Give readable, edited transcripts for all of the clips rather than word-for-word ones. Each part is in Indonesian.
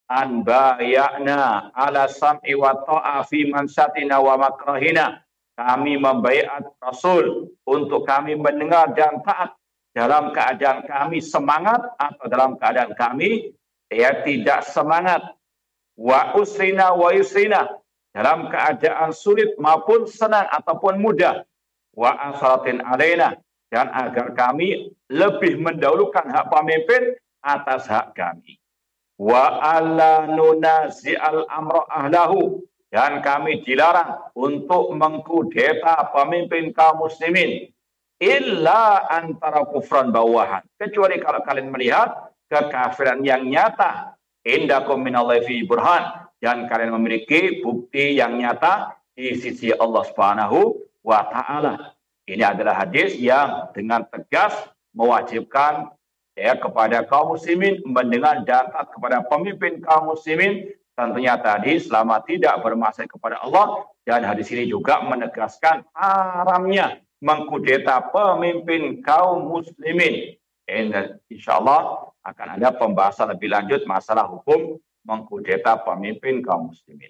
an bayana ala sam'i wa ta'a fi mansatina wa makrahina. Kami membaiat Rasul untuk kami mendengar dan taat dalam keadaan kami semangat atau dalam keadaan kami tidak semangat. Wa usrina wa yusrina, dalam keadaan sulit maupun senang ataupun mudah. Wa asratin alaina, dan agar kami lebih mendahulukan hak pemimpin atas hak kami. Wa alla nunazi'al amra ahlahu, dan kami dilarang untuk mengkudeta pemimpin kaum muslimin illa antara kufran bawahan, kecuali kalau kalian melihat kekafiran yang nyata. Indakum minallahi fi burhan, dan kalian memiliki bukti yang nyata di sisi Allah Subhanahu wa taala. Ini adalah hadis yang dengan tegas mewajibkan kepada kaum muslimin mendengar dan taat kepada pemimpin kaum muslimin, tentunya tadi selama tidak bermaksiat kepada Allah. Dan hadis ini juga menegaskan haramnya mengkudeta pemimpin kaum muslimin. Insyaallah akan ada pembahasan lebih lanjut masalah hukum mengkudeta pemimpin kaum muslimin.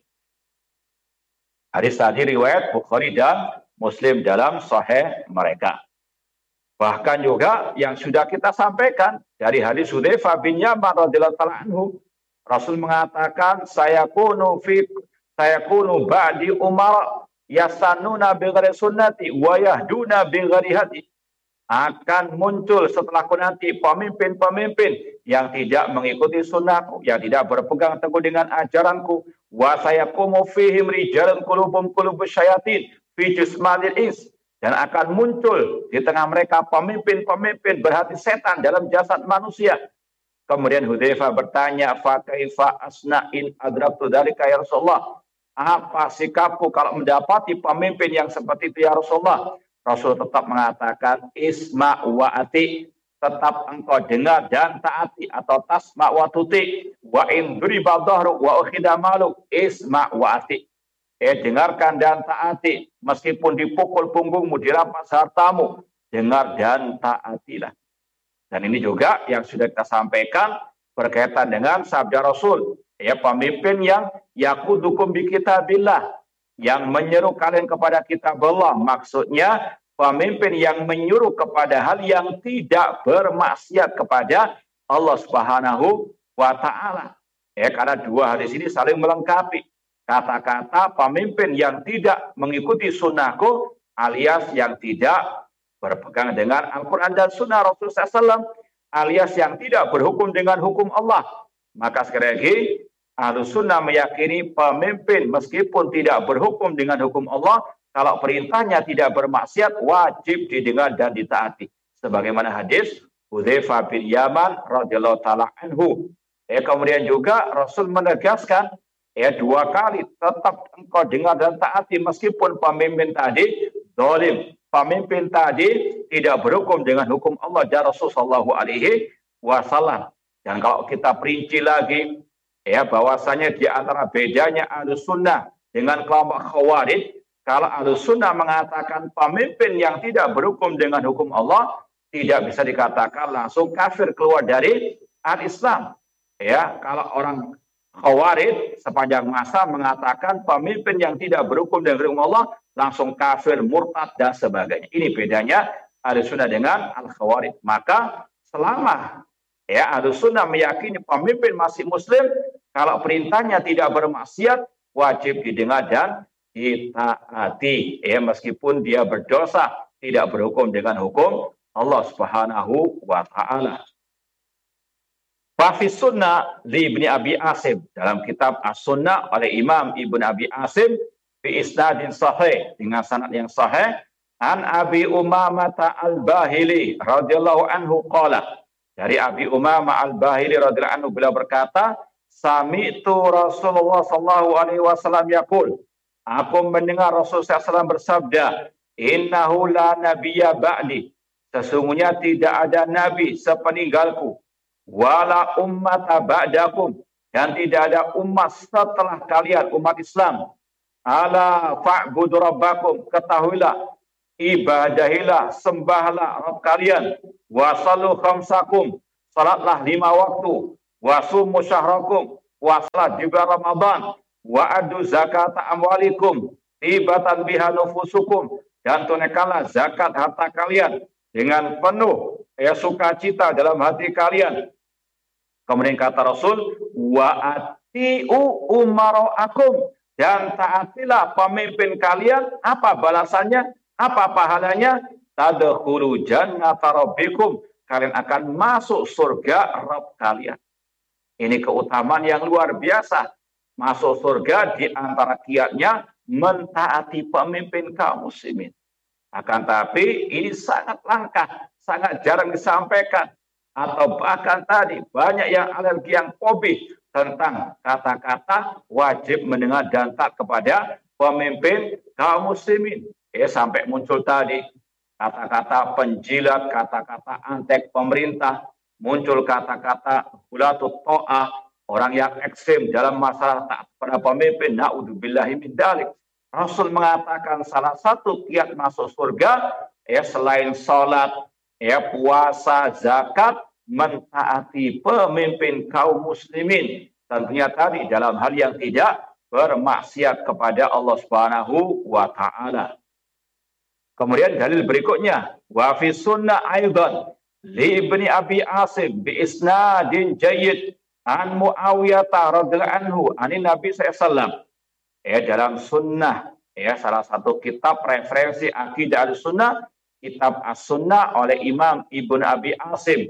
Hadis tadi riwayat Bukhari dan Muslim dalam sahih mereka. Bahkan juga yang sudah kita sampaikan dari hadis Hudzaifah bin Yaman radhiyallahu ta'ala anhu, Rasul mengatakan sayakunu ba'di umar yasanuna bi ghairi sunnati wa yahduna bi ghairi hadi. Akan muncul setelahku nanti pemimpin-pemimpin yang tidak mengikuti sunnahku, yang tidak berpegang teguh dengan ajaranku. Wa sayaqumu fihim rijalun qulubum qulubus syayatin fi jismanil ins, dan akan muncul di tengah mereka pemimpin-pemimpin berhati setan dalam jasad manusia. Kemudian Hudzaifah bertanya, fa kaifa asna'in adraktu dzalika ya Rasulullah? Apa sikapku kalau mendapati pemimpin yang seperti itu ya Rasulullah? Rasul tetap mengatakan isma wa ati, tetap engkau dengar dan taati, atau tasma wa tuti. Wa in duriba dhahru wa ukhida maluk isma wa ati. Dengarkan dan taati, meskipun dipukul punggungmu, dirampas hartamu, dengar dan taatilah. Dan ini juga yang sudah kita sampaikan berkaitan dengan sabda Rasul, pemimpin yang yaqudukum bi kitabillah, yang menyeru kalian kepada kitab Allah. Maksudnya pemimpin yang menyuruh kepada hal yang tidak bermaksiat kepada Allah Subhanahu wa taala. Karena dua hadis ini saling melengkapi. Kata-kata pemimpin yang tidak mengikuti sunnahku alias yang tidak berpegang dengan Al-Quran dan sunnah Rasulullah SAW, alias yang tidak berhukum dengan hukum Allah. Maka sekali lagi Ahlus Sunnah meyakini pemimpin meskipun tidak berhukum dengan hukum Allah, kalau perintahnya tidak bermaksiat, wajib didengar dan ditaati. Sebagaimana hadis Hudzaifah bin Yaman radhiyallahu ta'ala anhu. Kemudian juga Rasul menegaskan dua kali, tetap engkau dengar dan taati meskipun pemimpin tadi zalim, pemimpin tadi tidak berhukum dengan hukum Allah dan Rasul sallallahu alaihi wasallam. Dan kalau kita perinci lagi, bahwasanya di antara bedanya Ahlus Sunnah dengan kelompok Khawarij, kalau Ahlus Sunnah mengatakan pemimpin yang tidak berhukum dengan hukum Allah tidak bisa dikatakan langsung kafir, keluar dari al-Islam. Kalau orang Khawarij sepanjang masa mengatakan pemimpin yang tidak berhukum dengan hukum Allah langsung kafir, murtad dan sebagainya. Ini bedanya Ahlus Sunnah dengan al-Khawarij. Maka selama Ahlus Sunnah meyakini pemimpin masih muslim, kalau perintahnya tidak bermaksiat, wajib didengar dan ditaati. Meskipun dia berdosa, tidak berhukum dengan hukum Allah Subhanahu wa ta'ala. Fafis Sunnah li Ibni Abi Asim, dalam kitab As-Sunnah oleh Imam Ibn Abi Asim, fi isnadin sahih, dengan sanad yang sahih, an Abi Umamah al-Bahili radhiyallahu anhu qala, dari Abi Umamah al-Bahili radhiyallahu anhu beliau berkata, sami'tu Rasulullah sallallahu alaihi wasallam yaqul, aku mendengar Rasulullah SAW bersabda, innahu la nabiyya ba'di, sesungguhnya tidak ada nabi sepeninggalku, wala ummata ba'dakum, dan tidak ada umat setelah kalian, umat Islam. Ala fa'budu rabbakum, ketahuilah, ibadahilah, sembahlah Rabb kalian, wasallu khamsakum, salatlah 5 waktu, wasumu syahrakum, puasalah di bulan Ramadan, wa adu zakata amwalikum tibatan biha nufusukum, dan tunaikanlah zakat harta kalian dengan penuh sukacita dalam hati kalian. Kemudian kata Rasul, wa atiu umara'akum, dan taatilah pemimpin kalian. Apa balasannya? Apa pahalanya? Tadkhulu jannata rabbikum, kalian akan masuk surga Rabb kalian. Ini keutamaan yang luar biasa. Masuk surga di antara kiatnya mentaati pemimpin kaum muslimin. Akan tapi ini sangat langka, sangat jarang disampaikan. Atau bahkan tadi banyak yang alergi, yang fobia tentang kata-kata wajib mendengar dan taat kepada pemimpin kaum muslimin. Sampai muncul tadi kata-kata penjilat, kata-kata antek pemerintah, muncul kata-kata hulatut ta'ah, orang yang ekstrem dalam masalah taat pada pemimpin. Na'udzubillahi min dzalik. Rasul mengatakan salah satu kiat masuk surga selain sholat, puasa, zakat, mentaati pemimpin kaum muslimin. Tentunya tadi dalam hal yang tidak bermaksiat kepada Allah Subhanahu wa taala. Kemudian dalil berikutnya, wa fi sunnah aidan li ibni Abi Asim bi isnadin jayyid an Muawiyah radhiyallahu anhu anin Nabi sallallahu dalam sunnah, salah satu kitab referensi akidah al-sunnah, kitab as-sunnah oleh Imam Ibnu Abi Asim.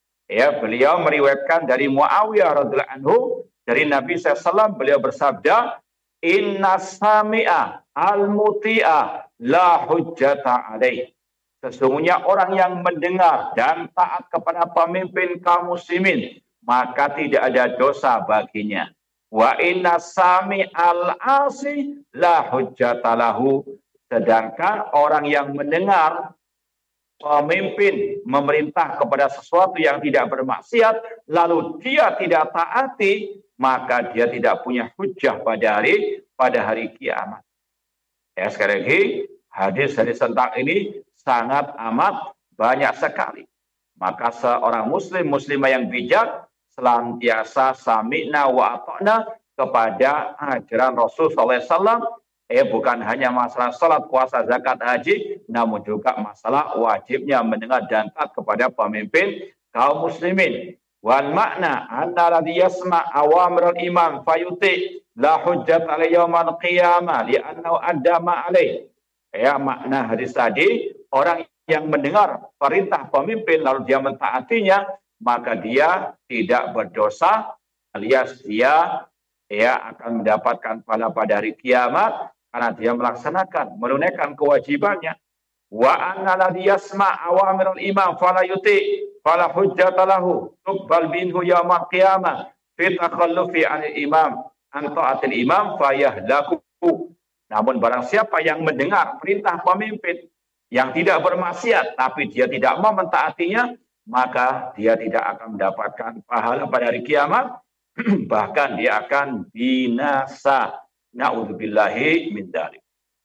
Beliau meriwayatkan dari Muawiyah radhiyallahu anhu dari Nabi SAW, beliau bersabda, inna sami'a al-muti'a la hujjata alaih. Sesungguhnya orang yang mendengar dan taat kepada pemimpin kaum muslimin, maka tidak ada dosa baginya. Wa inna sami al-asi la hujjatalahu. Sedangkan orang yang mendengar pemimpin memerintah kepada sesuatu yang tidak bermaksiat, lalu dia tidak taati, maka dia tidak punya hujjah pada hari kiamat. Sekali lagi, hadis-hadis tentang ini sangat amat banyak sekali. Maka seorang muslimah yang bijak senantiasa sami'na wa ata'na kepada ajaran Rasul SAW. Bukan hanya masalah salat, puasa, zakat, haji, namun juga masalah wajibnya mendengar dan taat kepada pemimpin kaum muslimin. Wan makna anna ladhi yasma' awamir al-imam fayuti la hujjat alaihi yaumal qiyamah li'annahu adda ma alaih. Makna hadis tadi, orang yang mendengar perintah pemimpin lalu dia mentaatinya, maka dia tidak berdosa, alias dia akan mendapatkan pahala pada hari kiamat karena dia melaksanakan, menunaikan kewajibannya. Wa anna ladhi yasma' awamir al-imam fala yuti fala hujjata lahu tuqbal minhu yaumal qiyamah fi takhallufi 'anil imam an ta'atil imam fayahlaku. Namun barang siapa yang mendengar perintah pemimpin yang tidak bermaksiat tapi dia tidak mau mentaatinya, maka dia tidak akan mendapatkan pahala pada hari kiamat, bahkan dia akan binasa. Na'udzubillahi min dzalik.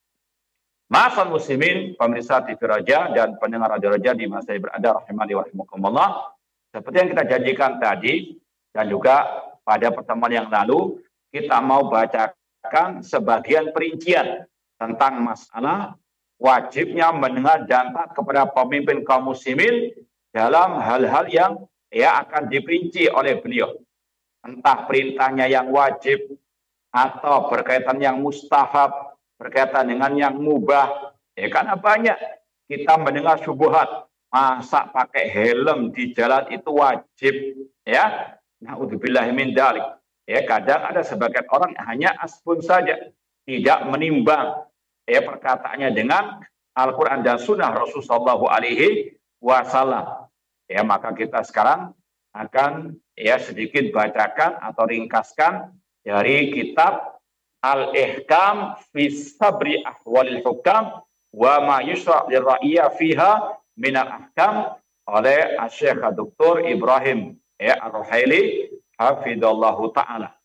Ma'asal muslimin, pemirsa TV Raja dan pendengar Radio Raja di masa yang berada, rahimani wa rahimakumullah. Seperti yang kita janjikan tadi dan juga pada pertemuan yang lalu, kita mau bacakan sebagian perincian tentang masalah wajibnya mendengar dan taat kepada pemimpin kaum muslimin dalam hal-hal yang akan diperinci oleh beliau. Entah perintahnya yang wajib atau berkaitan yang mustahab, berkaitan dengan yang mubah. Karena banyak kita mendengar syubhat, masa pakai helm di jalan itu wajib, Na'udzubillahi min dzalik. Kadang ada sebagian orang hanya asbun saja, tidak menimbang perkataannya dengan Al-Quran dan Sunnah Rasulullah SAW. Maka kita sekarang akan sedikit bacakan atau ringkaskan dari kitab Al-Ihkam fi Sabri Ahwalil Hukam wa ma yusra' lirra'iyya fiha min al-ahkam oleh Syekh Dr. Ibrahim Ar-Ruhaili hafidhallahu ta'ala.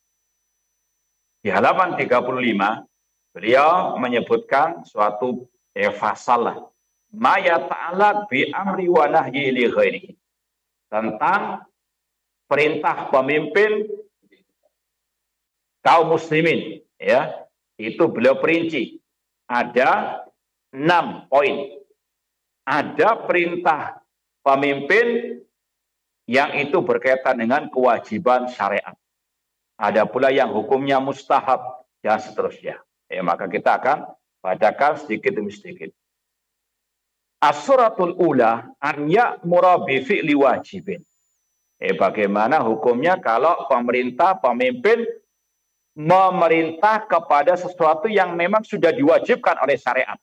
Di halaman 35 beliau menyebutkan suatu fasal ma yata'allaq bi amri wa nahyi li ghairihi, tentang perintah pemimpin kaum muslimin, ya, itu beliau perinci. Ada 6 poin. Ada perintah pemimpin yang itu berkaitan dengan kewajiban syariat. Ada pula yang hukumnya mustahab dan seterusnya. Ya, maka kita akan bacakan sedikit demi sedikit. As-suratul ula an ya'mura bi fi'li wajibin. Bagaimana hukumnya kalau pemimpin memerintah kepada sesuatu yang memang sudah diwajibkan oleh syariat.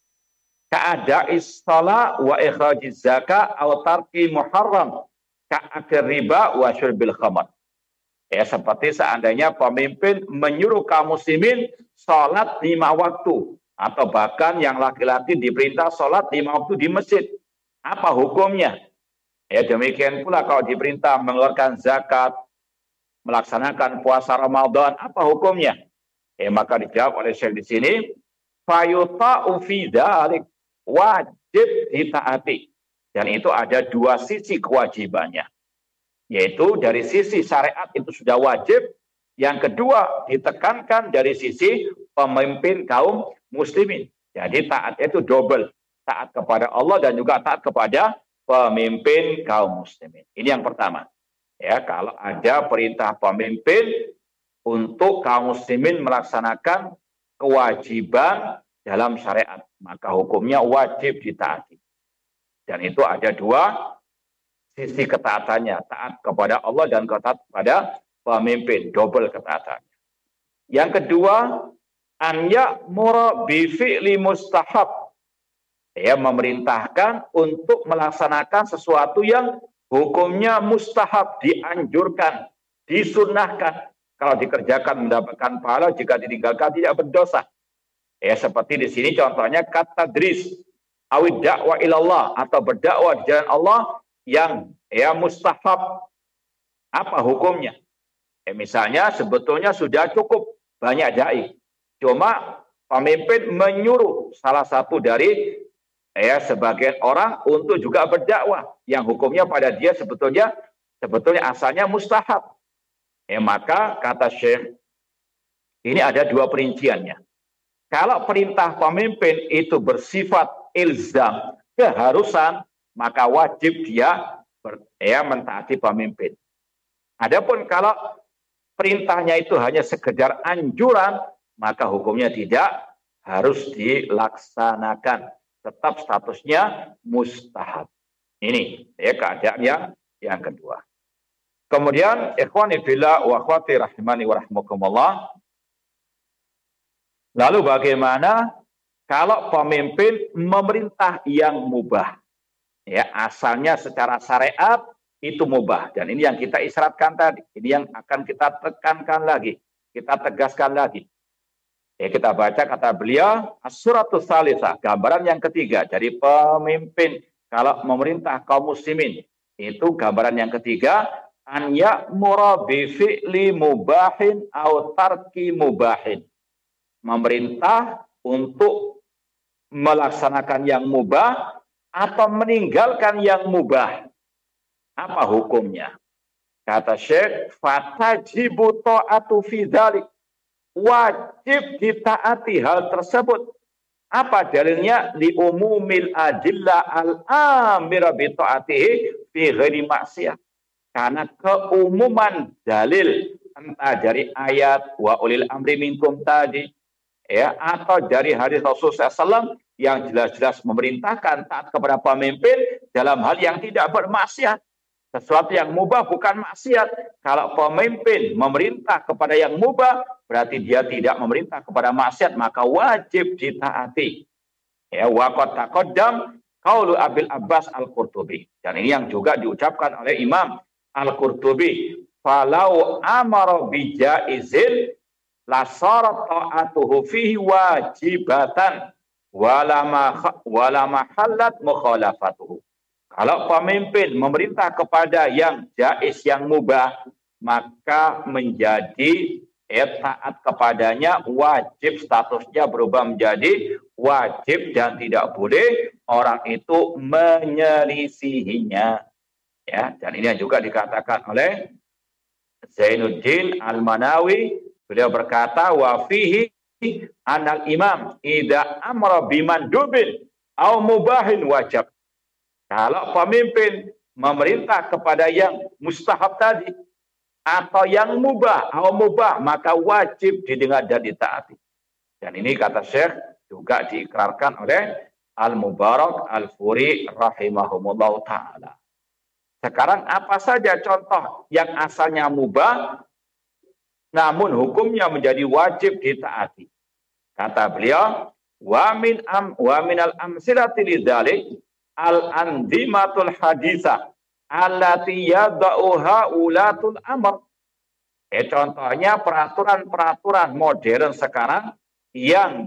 Ka'ada'is shalah wa ikhrajiz zakah aw tarki muharram ka'akil riba wa syurbil khamar. Ya, seperti seandainya pemimpin menyuruh kaum muslimin sholat 5 waktu. Atau bahkan yang laki-laki diperintah sholat 5 waktu di masjid. Apa hukumnya? Ya, demikian pula kalau diperintah mengeluarkan zakat, melaksanakan puasa Ramadan, apa hukumnya? Ya, maka dijawab oleh Syekh di sini, fayuta'u fi dzalik, wajib ditaati. Dan itu ada 2 sisi kewajibannya. Yaitu dari sisi syariat itu sudah wajib. Yang kedua ditekankan dari sisi pemimpin kaum muslimin. Jadi taat itu double. Taat kepada Allah dan juga taat kepada pemimpin kaum muslimin. Ini yang pertama. Ya, kalau ada perintah pemimpin untuk kaum muslimin melaksanakan kewajiban dalam syariat, maka hukumnya wajib ditaati. Dan itu ada 2 sisi ketaatannya, taat kepada Allah dan taat kepada pemimpin, double ketaatannya. Yang kedua, an ya'mura bi fi'li mustahab. Ya, memerintahkan untuk melaksanakan sesuatu yang hukumnya mustahab, dianjurkan, disunnahkan. Kalau dikerjakan mendapatkan pahala, jika ditinggalkan tidak berdosa. Ya, seperti di sini contohnya kata dris, awid dakwah ilallah, atau berdakwah di jalan Allah yang ya mustahab. Apa hukumnya? Ya, misalnya sebetulnya sudah cukup banyak dai. Cuma pemimpin menyuruh salah satu dari sebagian orang untuk juga berdakwah yang hukumnya pada dia sebetulnya asalnya mustahab. Ya, maka kata Syekh, ini ada 2 perinciannya. Kalau perintah pemimpin itu bersifat ilzam, keharusan, maka wajib dia mentaati pemimpin. Adapun kalau perintahnya itu hanya sekedar anjuran, maka hukumnya tidak harus dilaksanakan. Tetap statusnya mustahab. Ini ya keadaan yang kedua. Kemudian ikhwani fillah wa akhwati rahimani wa rahmakumullah. Lalu bagaimana kalau pemimpin memerintah yang mubah? Ya, asalnya secara syariat itu mubah. Dan ini yang kita isyaratkan tadi. Ini yang akan kita tekankan lagi. Kita tegaskan lagi. Ya, kita baca kata beliau, as-suratus salisah, gambaran yang ketiga. Jadi pemimpin kalau memerintah kaum muslimin, itu gambaran yang ketiga, an ya'mura bi fi'li mubahin aw tarki mubahin. Memerintah untuk melaksanakan yang mubah atau meninggalkan yang mubah. Apa hukumnya? Kata Syekh, fatajibu ta'atu fi dzalik. Wajib ditaati hal tersebut. Apa dalilnya? Li umumil adillah al-amira bi ta'atihi fi ghairi maksiyah. Karena keumuman dalil entah dari ayat wa ulil amri minkum tadi, ya, atau dari hadis Rasulullah SAW yang jelas-jelas memerintahkan taat kepada pemimpin dalam hal yang tidak bermaksiat. Sesuatu yang mubah bukan maksiat. Kalau pemimpin memerintah kepada yang mubah, berarti dia tidak memerintah kepada maksiat, maka wajib ditaati. Ya, waqad taqaddam qaulu Abil Abbas Al-Qurtubi. Dan ini yang juga diucapkan oleh Imam Al-Qurtubi. Falau amara bijaizin la sarat ta'atuhu fihi wajibatan wala mahallat mukhalafatuhu. Kalau pemimpin memerintah kepada yang jaiz, yang mubah, maka menjadi taat kepadanya wajib, statusnya berubah menjadi wajib dan tidak boleh orang itu menyelisihinya. Ya, dan ini juga dikatakan oleh Zainuddin Al-Manawi Beliau berkata, wa fihi anal imam idza amra bimandubin au mubahin wajib. Kalau pemimpin memerintah kepada yang mustahab tadi atau yang mubah atau mubah, maka wajib didengar dan ditaati. Dan ini kata Syekh juga diikrarkan oleh Al-Mubarak Al-Furi rahimahumullah ta'ala. Sekarang apa saja contoh yang asalnya mubah namun hukumnya menjadi wajib ditaati? Kata beliau, wa minal amsilati lidzalik al-anzimatul haditsah allati yada'uha ulatul amr. Contohnya peraturan-peraturan modern sekarang yang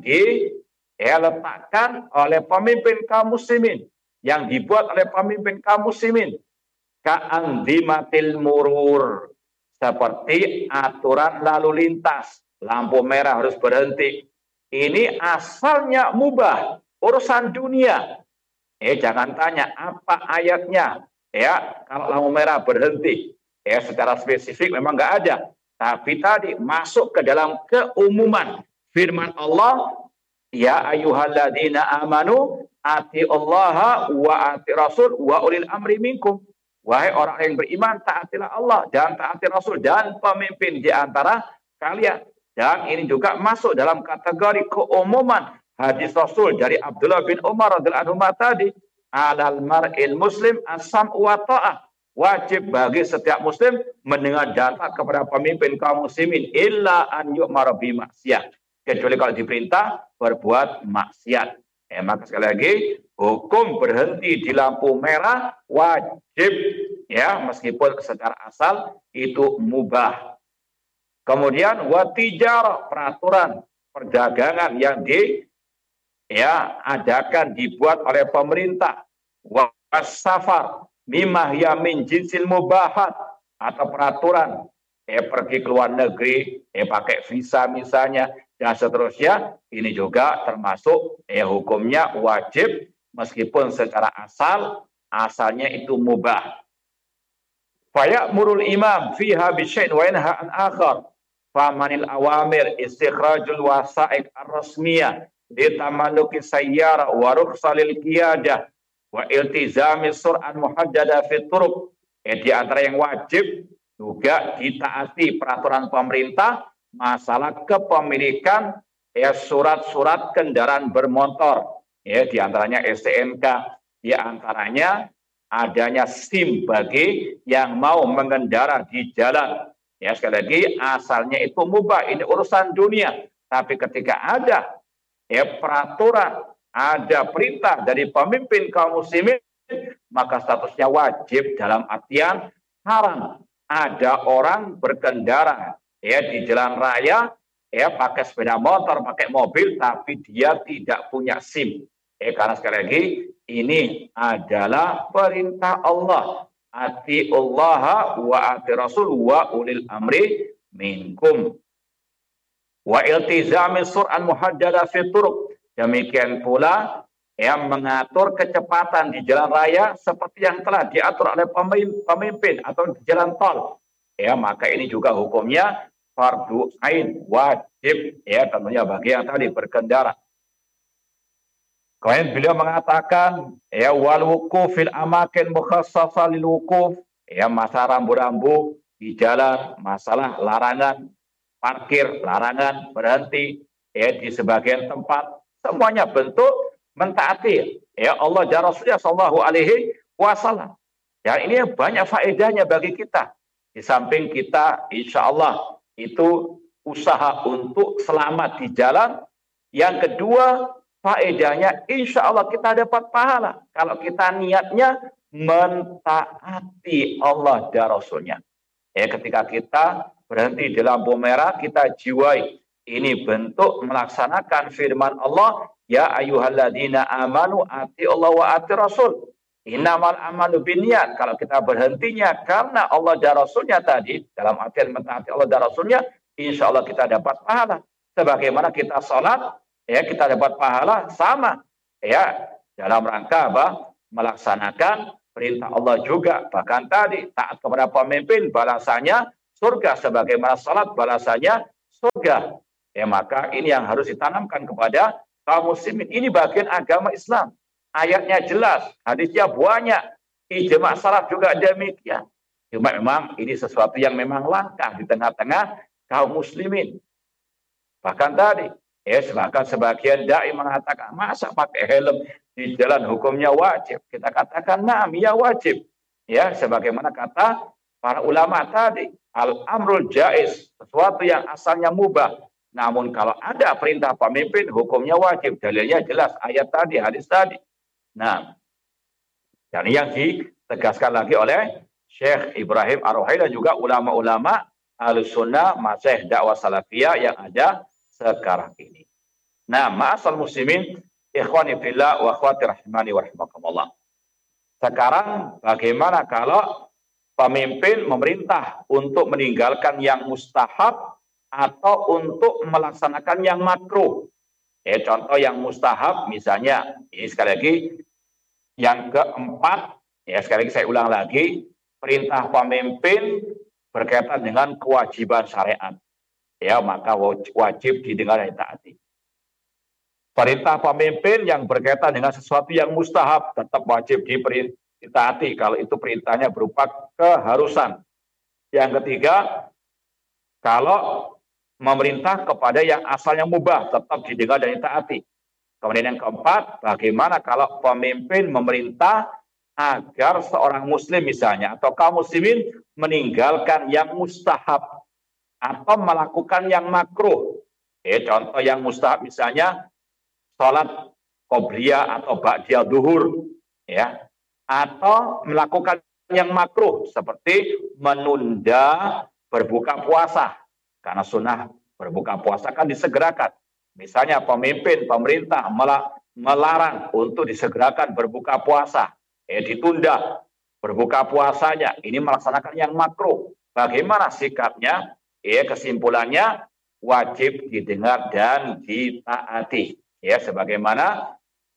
diletakkan oleh pemimpin kaum muslimin, yang dibuat oleh pemimpin kaum muslimin, ka'anzimatil murur, seperti aturan lalu lintas, lampu merah harus berhenti. Ini asalnya mubah, urusan dunia. Jangan tanya apa ayatnya. Kalau lampu merah berhenti, secara spesifik memang nggak ada. Tapi tadi masuk ke dalam keumuman firman Allah, ya ayyuhalladzina amanu atiullaha wa ati rasul wa ulil amri minkum. Wahai orang yang beriman, taatilah Allah dan taati Rasul dan pemimpin di antara kalian. Dan ini juga masuk dalam kategori keumuman hadis Rasul dari Abdullah bin Umar radhiyallahu anhu tadi, alal mar'il muslim as-sam'u wa ta'ah. Wajib bagi setiap muslim mendengar dan taat kepada pemimpin kaum muslimin illa an yu'mar bi maksiat. Kecuali kalau diperintah berbuat maksiat. Maka sekali lagi, hukum berhenti di lampu merah wajib, meskipun secara asal itu mubah. Kemudian watijarah, peraturan perdagangan yang adakan dibuat oleh pemerintah. Wasafar mimma hiya min jinsil mubahat, atau peraturan pergi ke luar negeri, pakai visa misalnya, dan seterusnya, ini juga termasuk hukumnya wajib meskipun secara asalnya itu mubah. Faya'murul imam fiha bisyai'in wa yanha an akhar. Famanil awamir istikhrajul wasa'iq ar-rasmiyah li tamalluki sayyara wa rukhsalil qiyadah wa iltizami sur'an muhaddada fi turuq. Di antara yang wajib juga ditaati peraturan pemerintah masalah kepemilikan surat-surat kendaraan bermotor, di antaranya STNK, di antaranya adanya SIM bagi yang mau mengendara di jalan. Sekali lagi asalnya itu mubah, ini urusan dunia. Tapi ketika ada peraturan, ada perintah dari pemimpin kaum muslimin, maka statusnya wajib dalam artian haram. Ada orang berkendara di jalan raya, pakai sepeda motor, pakai mobil, tapi dia tidak punya SIM. Karena sekali lagi, ini adalah perintah Allah. Atiullaha wa ati rasul wa ulil amri minkum. Wa iltizami sur'an muhaddada fi turuq. Demikian pula yang mengatur kecepatan di jalan raya seperti yang telah diatur oleh pemimpin atau di jalan tol. Maka ini juga hukumnya fardu ain, wajib, tentunya bagi yang tadi berkendara. Kemudian beliau mengatakan, wal wukuf fil amakin mukhassasa lil wukuf, masalah rambu-rambu di jalan, masalah larangan parkir, larangan berhenti, di sebagian tempat, semuanya bentuk mentaati Allah dan Rasulullah sallallahu alaihi wasallam. Dan ini banyak faedahnya bagi kita. Di samping kita insya Allah itu usaha untuk selamat di jalan. Yang kedua, faedahnya insya Allah kita dapat pahala. Kalau kita niatnya mentaati Allah dan Rasulnya. Ketika kita berhenti di lampu merah, kita jiwai. Ini bentuk melaksanakan firman Allah, ya ayyuhalladzina amanu ati Allah wa ati Rasul. Innamal amalu binniyat. Kalau kita berhentinya karena Allah dan Rasulnya tadi, dalam artian mentaati Allah dan Rasulnya, insya Allah kita dapat pahala. Sebagaimana kita sholat, kita dapat pahala sama. Dalam rangka melaksanakan perintah Allah juga. Bahkan tadi taat kepada pemimpin balasannya surga, sebagaimana sholat balasannya surga. Ya, maka ini yang harus ditanamkan kepada kaum muslimin. Ini bagian agama Islam. Ayatnya jelas, hadisnya banyak, ijma' salaf juga demikian. Cuma memang ini sesuatu yang memang langka di tengah-tengah kaum muslimin. Bahkan tadi, bahkan sebagian dai mengatakan, masa pakai helm di jalan hukumnya wajib? Kita katakan, nah, ya wajib. Ya, sebagaimana kata para ulama tadi, al-amrul jaiz, sesuatu yang asalnya mubah. Namun kalau ada perintah pemimpin, hukumnya wajib. Dalilnya jelas, ayat tadi, hadis tadi. Nah, dan yang ditegaskan lagi oleh Syekh Ibrahim Ar-Ruhaili dan juga ulama-ulama Ahlussunnah Masih dakwah salafiyah yang ada sekarang ini. Nah, ma'asal muslimin, ikhwani fillah wa akhwati rahimani wa rahimakumullah. Sekarang bagaimana kalau pemimpin memerintah untuk meninggalkan yang mustahab atau untuk melaksanakan yang makruh? Contoh yang mustahab misalnya, ini sekali lagi yang keempat, sekali lagi saya ulang lagi, perintah pemimpin berkaitan dengan kewajiban syariat. Ya, maka wajib didengar dan ditaati. Perintah pemimpin yang berkaitan dengan sesuatu yang mustahab tetap wajib ditaati kalau itu perintahnya berupa keharusan. Yang ketiga, kalau memerintah kepada yang asalnya mubah tetap didengar dan ditaati. Kemudian yang keempat, bagaimana kalau pemimpin memerintah agar seorang muslim misalnya atau kaum muslimin meninggalkan yang mustahab atau melakukan yang makruh. Contoh yang mustahab misalnya sholat qobliyah atau ba'diyah duhur, ya, atau melakukan yang makruh seperti menunda berbuka puasa. Karena sunnah berbuka puasa kan disegerakan. Misalnya pemimpin, pemerintah melarang untuk disegerakan berbuka puasa. Ditunda berbuka puasanya. Ini melaksanakan yang makruh. Bagaimana sikapnya? Kesimpulannya wajib didengar dan ditaati. Sebagaimana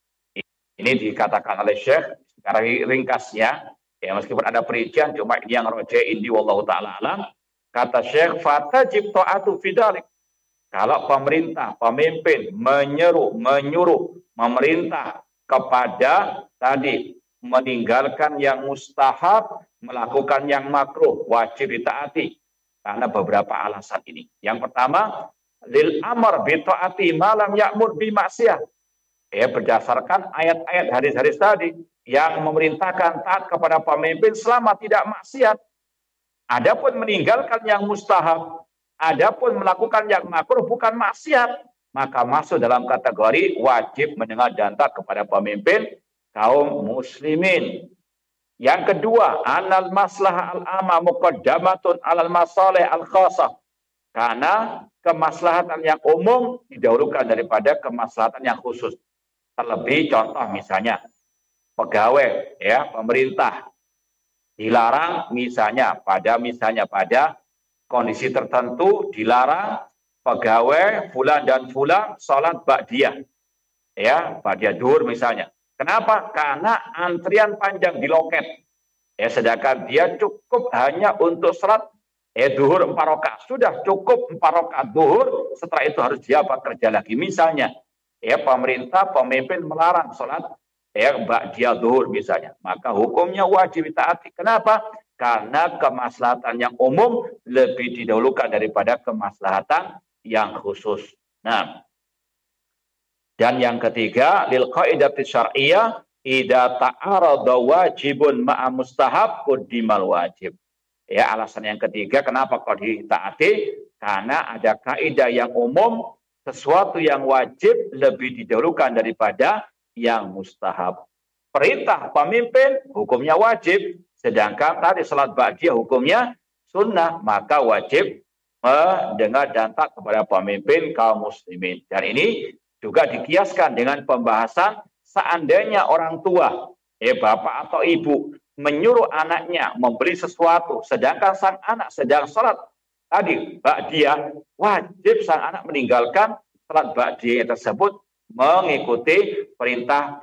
ini dikatakan oleh Syekh secara ringkasnya. Meskipun ada perincian, cuma ini yang rojain di wallahu ta'ala alam. Kata Syekh, fatajib ta'atu fidalik. Kalau pemerintah, pemimpin menyuruh memerintah kepada tadi meninggalkan yang mustahab, melakukan yang makruh, wajib ditaati. Karena beberapa alasan ini. Yang pertama, lil amr bi ta'ati ma lam ya'mur bi maksiyah. Berdasarkan ayat-ayat hadis-hadis tadi yang memerintahkan taat kepada pemimpin selama tidak maksiat. Adapun meninggalkan yang mustahab, adapun melakukan yang makruh bukan maksiat, maka masuk dalam kategori wajib mendengar dan taat kepada pemimpin kaum muslimin. Yang kedua, anal maslahah al-amma muqaddamatun alal masalih al-khasah. Karena kemaslahatan yang umum didahulukan daripada kemaslahatan yang khusus. Terlebih contoh misalnya pegawai, pemerintah dilarang misalnya pada kondisi tertentu dilarang pegawai fulan dan fulan sholat ba'diyah, ba'diyah duhur misalnya. Kenapa? Karena antrian panjang di loket. Sedangkan dia cukup hanya untuk sholat duhur 4 rakaat. Sudah cukup 4 rakaat duhur, setelah itu harus dia bekerja lagi. Misalnya, pemerintah, pemimpin melarang sholat ba'diyah duhur misalnya. Maka hukumnya wajib ditaati. Kenapa? Karena kemaslahatan yang umum lebih didahulukan daripada kemaslahatan yang khusus. Nah, dan yang ketiga, lil qaidati syar'iyyah idza ta'arada wajibun ma'a mustahab quddimal wajib. Alasan yang ketiga kenapa kok ditaati? Karena ada kaidah yang umum, sesuatu yang wajib lebih didahulukan daripada yang mustahab. Perintah pemimpin hukumnya wajib, sedangkan tadi salat ba'diyah hukumnya sunnah, maka wajib mendengar dan taat kepada pemimpin kaum muslimin. Dan ini juga dikiaskan dengan pembahasan seandainya orang tua, bapak atau ibu menyuruh anaknya membeli sesuatu, sedangkan sang anak sedang sholat tadi ba'diyah, wajib sang anak meninggalkan sholat ba'diyah tersebut mengikuti perintah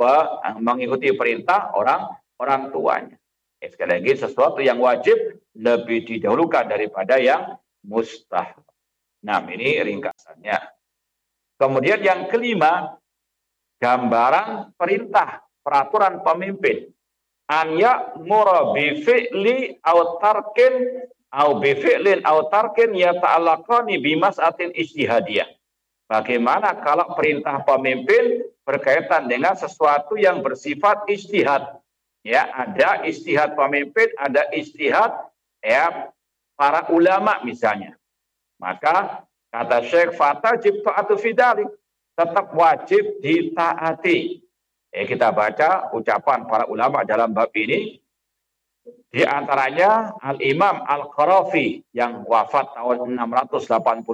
orang tuanya. Sekali lagi, sesuatu yang wajib lebih didahulukan daripada yang mustahab. Nah, ini ringkasannya. Kemudian yang kelima, gambaran perintah, peraturan pemimpin. An ya'mura bi fi'li aw tarkin aw bi fi'lin aw tarkin yata'allaqani bi mas'atin ijtihadiyah. Bagaimana kalau perintah pemimpin berkaitan dengan sesuatu yang bersifat ijtihad? Ya, ada ijtihad pemimpin, ada ijtihad ya para ulama misalnya. Maka kata Syekh fatajib ta'atu fi dzalik, tetap wajib ditaati. Kita baca ucapan para ulama dalam bab ini. Di antaranya Al-Imam Al-Qarafi yang wafat tahun 684,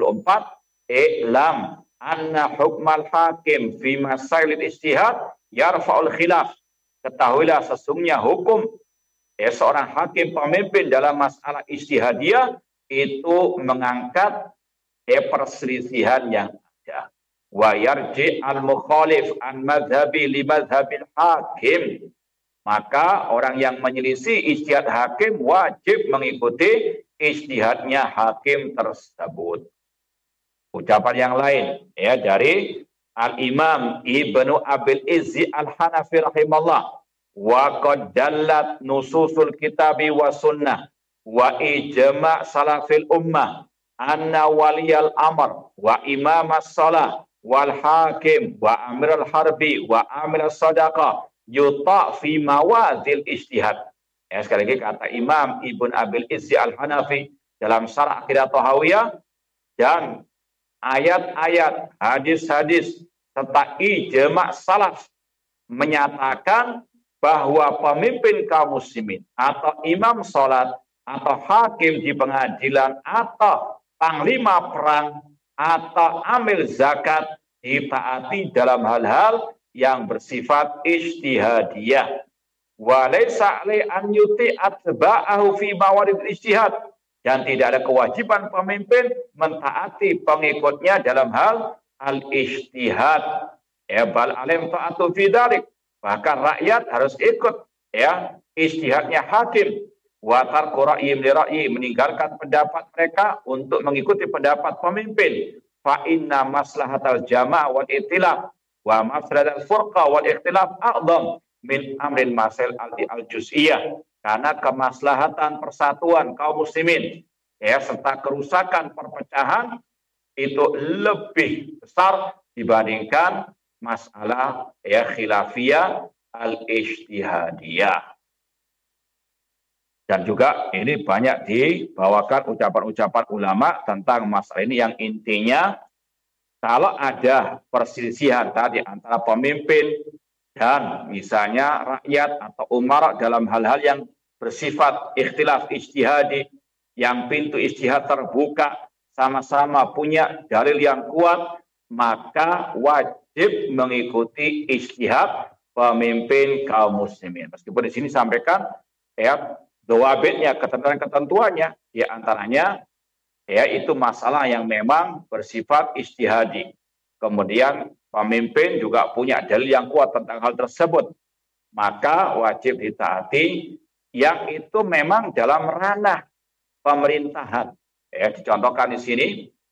"I'lam anna hukmal hakim fi masailil ijtihad yarfa'ul khilaf." Ketahuilah sesungguhnya hukum seorang hakim pemimpin dalam masalah ijtihadiyah itu mengangkat perselisihan yang ada. Wa yarji al-mukhalif an madhabi li madhabil hakim. Maka orang yang menyelisih ijtihad hakim wajib mengikuti ijtihadnya hakim tersebut. Ucapan yang lain ya dari Al-Imam Ibnu Abil Izzi Al-Hanafi rahimallah, wa qad dallat nususul kitabi wa sunnah wa ijma' salafil ummah anna waliyal amr wa imam as-salah wal hakim wa amirul harbi wa amil sadaqah yuta' fi mawazil ijtihad. Ya, sekali lagi kata Imam Ibn Abil Izzi Al-Hanafi dalam Syarah Aqidah Thahawiyah, dan ayat-ayat, hadis-hadis serta ijma' salaf menyatakan bahwa pemimpin kaum muslimin atau imam salat atau hakim di pengadilan atau panglima perang atau amil zakat ditaati dalam hal-hal yang bersifat ijtihadiyah. Wa laysa alai an yuti atba'ahu fi mawarid ijtihad, dan tidak ada kewajiban pemimpin mentaati pengikutnya dalam hal al-ijtihad. Ya bal alim ta'atu fi dzalik, bahkan rakyat harus ikut ya ijtihadnya hakim. Wa tarku ra'yim li ra'yi, meninggalkan pendapat mereka untuk mengikuti pendapat pemimpin. Fa inna maslahatal jama' wal itilaf wa mafsadatal furqa wal ikhtilaf a'dham min amrin masail al-juz'iyah. Karena kemaslahatan persatuan kaum muslimin ya serta kerusakan perpecahan itu lebih besar dibandingkan masalah ya khilafiyah al-ijtihadiyah. Dan juga ini banyak dibawakan ucapan-ucapan ulama tentang masalah ini yang intinya kalau ada perselisihan tadi antara pemimpin dan misalnya rakyat atau umara dalam hal-hal yang bersifat ikhtilaf ijtihadi, yang pintu ijtihad terbuka, sama-sama punya dalil yang kuat, maka wajib mengikuti ijtihad pemimpin kaum muslimin. Meskipun di sini sampaikan ya dawabitnya, ketentuan-ketentuannya, di antaranya ya itu masalah yang memang bersifat ijtihadi. Kemudian pemimpin juga punya dalil yang kuat tentang hal tersebut, maka wajib ditaati yang itu memang dalam ranah pemerintahan. Ya, dicontohkan di sini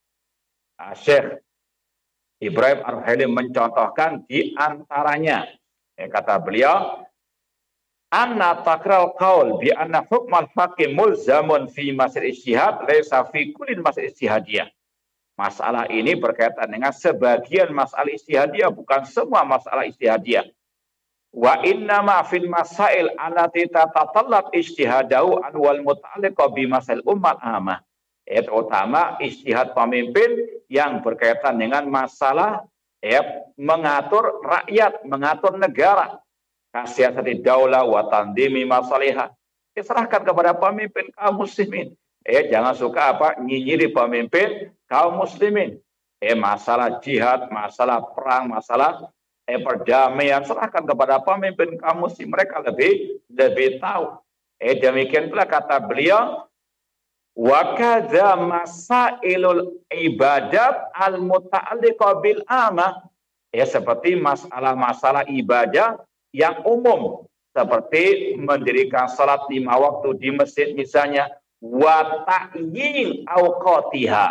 Syekh Ibrahim Ar-Ruhaili mencontohkan di antaranya, ya, kata beliau, anna takral qaul bi anna hukmal hakim mulzamun fi masail ijtihad laisa fi kullin masail ijtihadiyah. Masalah ini berkaitan dengan sebagian masalah ijtihadiyah, bukan semua masalah ijtihadiyah. Wa inna ma fil masail allati tatatallab ijtihadahu an wal muta'alliqa bi masail ummat amah. Terutama ijtihad pemimpin yang berkaitan dengan masalah mengatur rakyat, mengatur negara. Kasiyasati daulah wa tandimi masalihah. Diserahkan kepada pemimpin kaum muslimin. Jangan suka nyinyiri pemimpin kaum muslimin. Masalah jihad, masalah perang, masalah perdamaian, serahkan kepada pemimpin kaum muslim. Mereka lebih tahu. Demikian pula kata beliau, wa kadza masailul ibadat al muta'alliqah bil amah. Seperti masalah-masalah ibadah yang umum, seperti mendirikan salat 5 waktu di masjid misalnya, wa ta'yin awqatiha,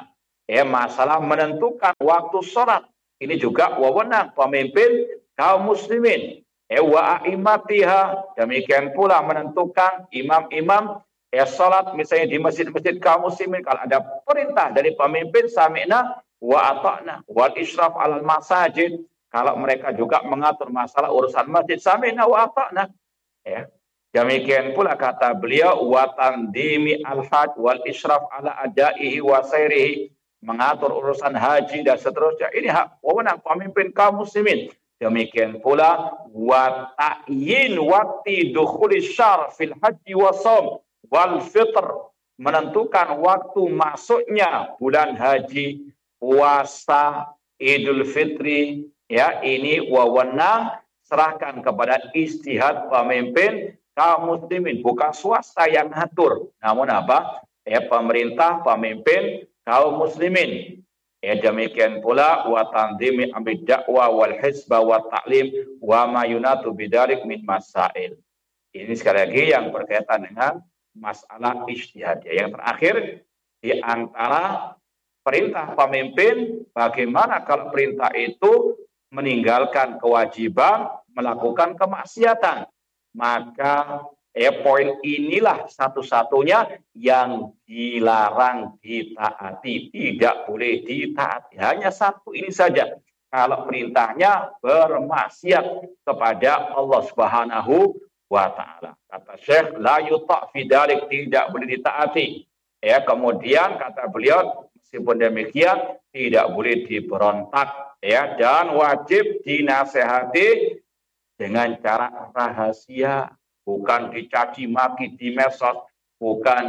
masalah menentukan waktu sholat. Ini juga wewenang pemimpin kaum muslimin. Wa a'immatiha, demikian pula menentukan imam-imam sholat misalnya di masjid-masjid kaum muslimin. Kalau ada perintah dari pemimpin, sami'na wa ata'na wal isyraf 'alal masajid. Kalau mereka juga mengatur masalah urusan masjid, sami'na wa ata'na. Ya. Demikian pula kata beliau, wa tandimi al-hajj wal isyraf 'ala adaihi wa sairihi, mengatur urusan haji dan seterusnya. Ini hak wewenang pemimpin kaum muslimin. Demikian pula wa ta'yin waqti dukhuli syahr fil haji wa shaum wal fitr, menentukan waktu masuknya bulan haji, puasa, Idul Fitri, ya, ini wewenang serahkan kepada ijtihad pemimpin kaum muslimin, bukan swasta yang ngatur. Namun apa? Pemerintah, pemimpin kaum muslimin. Demikian pula wa tanzimi amid dakwah wal hizbah wa ta'lim wa ma yunatu bidzalik min masail. Ini sekali lagi yang berkaitan dengan masalah ijtihad. Yang terakhir, di antara perintah pemimpin, bagaimana kalau perintah itu meninggalkan kewajiban, melakukan kemaksiatan. Maka poin inilah satu-satunya yang dilarang ditaati, tidak boleh ditaati. Hanya satu ini saja. Kalau perintahnya bermaksiat kepada Allah Subhanahu wa ta'ala. Kata Syekh, la yuta' fi dzalik, tidak boleh ditaati. Kemudian kata beliau, meskipun demikian tidak boleh diberontak, dan wajib dinasehati dengan cara rahasia, bukan dicaci maki di medsos, bukan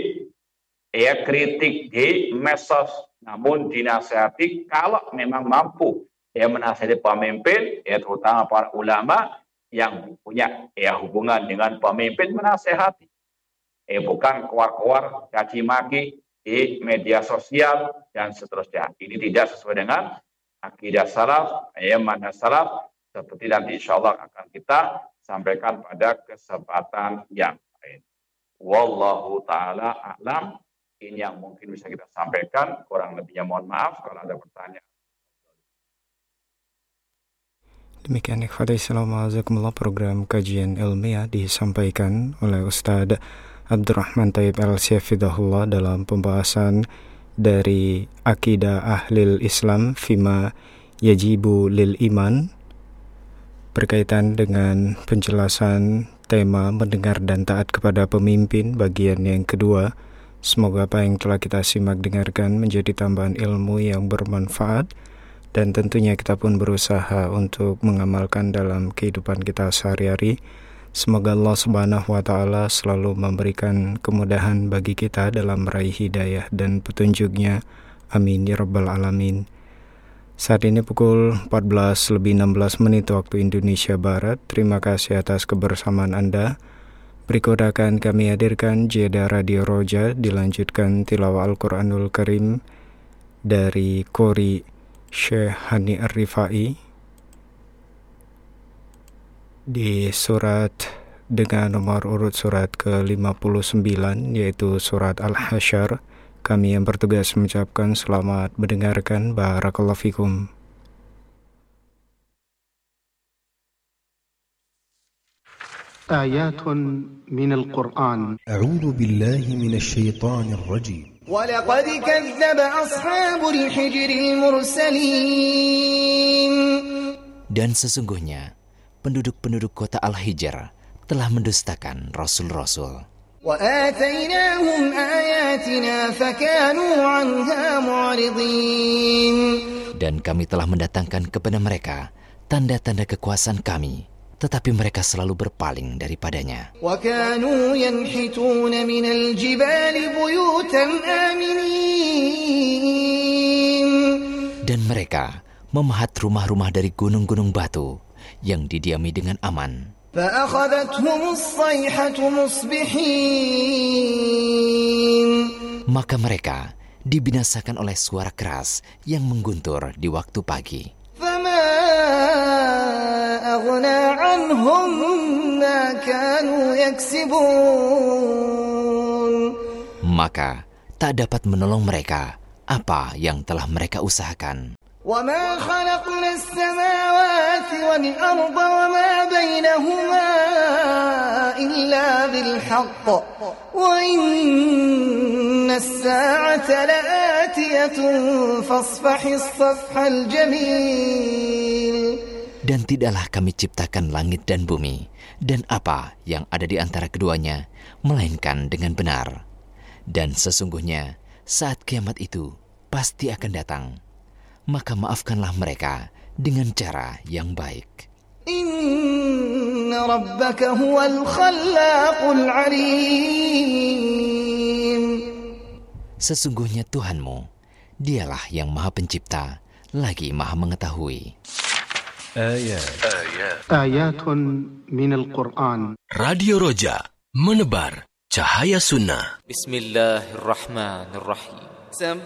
kritik di medsos, namun dinasehati kalau memang mampu. Menasehati pemimpin, terutama para ulama yang punya hubungan dengan pemimpin, menasehati. Bukan keluar-keluar caci maki di media sosial dan seterusnya. Ini tidak sesuai dengan akidah salaf, manhaj salaf, seperti nanti insyaallah akan kita sampaikan pada kesempatan yang lain. Wallahu ta'ala a'lam. Ini yang mungkin bisa kita sampaikan, kurang lebihnya mohon maaf kalau ada pertanyaan. Demikian ikhwati Assalamualaikum, program kajian ilmiah disampaikan oleh Ustadz Abdurrahman Thayyib Al-Syafidahullah dalam pembahasan dari Akidah Ahlil Islam Fima Yajibu Lil Iman, berkaitan dengan penjelasan tema mendengar dan taat kepada pemimpin bagian yang kedua. Semoga apa yang telah kita simak dengarkan menjadi tambahan ilmu yang bermanfaat, dan tentunya kita pun berusaha untuk mengamalkan dalam kehidupan kita sehari-hari. Semoga Allah Subhanahu wa ta'ala selalu memberikan kemudahan bagi kita dalam meraih hidayah dan petunjuknya. Amin ya rabbal alamin. Saat ini pukul 14:16 waktu Indonesia Barat. Terima kasih atas kebersamaan Anda. Berikut akan kami hadirkan jeda Radio Roja, dilanjutkan tilawah Al-Quranul Karim dari Qori Syekh Hani Ar-Rifai di surat dengan nomor urut surat ke-59, yaitu surat Al-Hasyr. Kami yang bertugas mengucapkan selamat mendengarkan. Barakallahu fikum. آيات من القرآن. أعوذ بالله من الشيطان الرجيم. ولقد كذب أصحاب الحجر المرسلين. Dan sesungguhnya penduduk-penduduk kota Al-Hijr telah mendustakan rasul-rasul. وآتيناهم آياتنا فكانوا عنها معرضين. Dan kami telah mendatangkan kepada mereka tanda-tanda kekuasaan kami, tetapi mereka selalu berpaling daripadanya. وكانوا ينحتون من الجبال بيوتا آمنين. Dan mereka memahat rumah-rumah dari gunung-gunung batu yang didiami dengan aman. فأخذتهم الصيحة مصبحين. Maka mereka dibinasakan oleh suara keras yang mengguntur di waktu pagi. فما أغنى عنهم ما كانوا يكسبون. Maka tak dapat menolong mereka apa yang telah mereka usahakan. وَمَا خَلَقْنَا السَّمَاوَاتِ وَالْأَرْضَ وَمَا بَيْنَهُمَا إِلَّا بِالْحَقِّ وَإِنَّ السَّاعَةَ لَآتِيَةٌ فَاصْفَحِ الصَّفْحَ الْجَمِيلَ. Dan tidaklah kami ciptakan langit dan bumi, dan apa yang ada di antara keduanya, melainkan dengan benar. Dan sesungguhnya, saat kiamat itu pasti akan datang. Maka maafkanlah mereka dengan cara yang baik. Inna rabbaka huwal khallaqul alim. Sesungguhnya Tuhanmu, dialah yang maha pencipta, lagi maha mengetahui. Ayatun minal Qur'an. Radio Roja, menebar cahaya sunnah. Bismillahirrahmanirrahim.